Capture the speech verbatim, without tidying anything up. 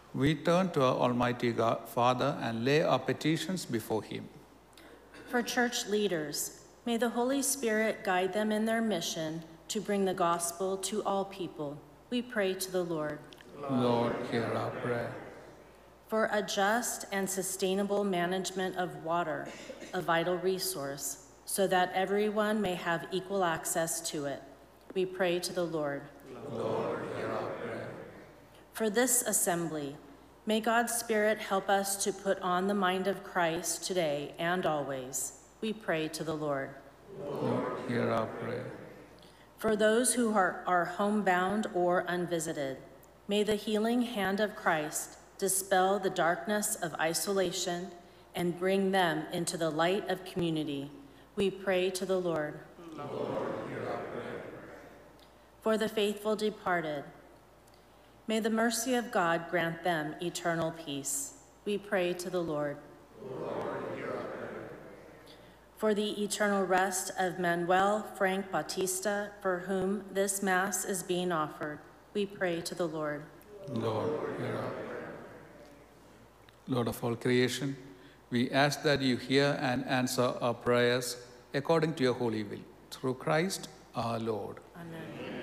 We turn to our Almighty God, Father and lay our petitions before Him. For church leaders, may the Holy Spirit guide them in their mission to bring the gospel to all people. We pray to the Lord. Lord, hear our prayer. For a just and sustainable management of water, a vital resource, so that everyone may have equal access to it. We pray to the Lord. Lord, hear our prayer. For this assembly, may God's Spirit help us to put on the mind of Christ today and always. We pray to the Lord. Lord, hear our prayer. For those who are, are homebound or unvisited, may the healing hand of Christ dispel the darkness of isolation and bring them into the light of community. We pray to the Lord. Lord, hear our prayer. For the faithful departed, may the mercy of God grant them eternal peace. We pray to the Lord. Lord, hear our prayer. For the eternal rest of Manuel Frank Bautista, for whom this Mass is being offered, we pray to the Lord. Lord, hear our prayer. Lord of all creation, we ask that you hear and answer our prayers according to your holy will. Through Christ our Lord. Amen.